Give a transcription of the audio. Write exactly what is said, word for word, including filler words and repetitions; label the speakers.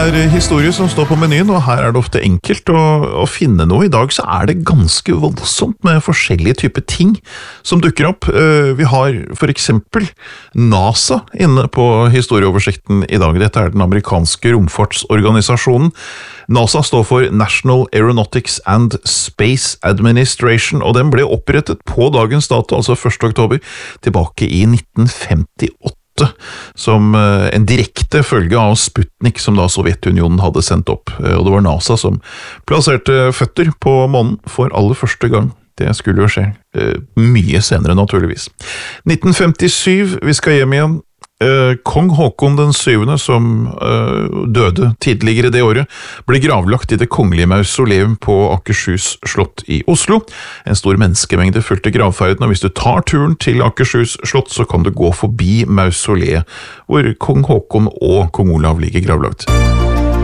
Speaker 1: er historie som står på menyen, og her er det ofte enkelt å, å finne noe. I dag så er det ganske voldsomt med forskjellige typer ting som dukker opp. Vi har for eksempel NASA inne på historieoversikten i dag. Dette er den amerikanske romfartsorganisasjonen. NASA står for National Aeronautics and Space Administration, og den ble opprettet på dagens dato, altså første oktober, tilbake i nitten femtiåtte. Som en direkte følge av Sputnik som da Sovjetunionen hadde sendt opp, og det var NASA som plasserte føtter på månen for aller første gang. Det skulle jo skje mye senere naturligvis. nitten femtisyv, vi skal hjem igjen. Kong Håkon den syvende, som uh, døde tidligere det året, ble gravlagt i det kongelige mausoleum på Akershus slott i Oslo. En stor menneskemengde fulgte gravferden, og hvis du tar turen til Akershus slott, så kan du gå forbi mausoleet, hvor kong Håkon og kong Olav ligger gravlagt.